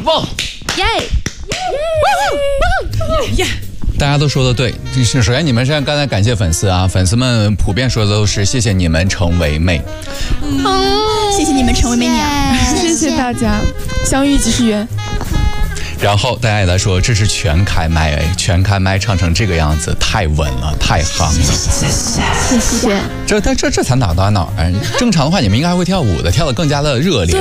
哇， 耶耶！ 大家都说的对，首先你们刚才感谢粉丝啊，粉丝们普遍说的都是谢谢你们成为妹， 谢谢你们成为美娘， 谢谢大家，相遇即是缘。 然后大家也在说这是全开麦，哎，全开麦唱成这个样子太稳了，太夯了， 谢谢。 这才哪到哪儿？正常的话你们应该会跳舞的，跳得更加的热烈。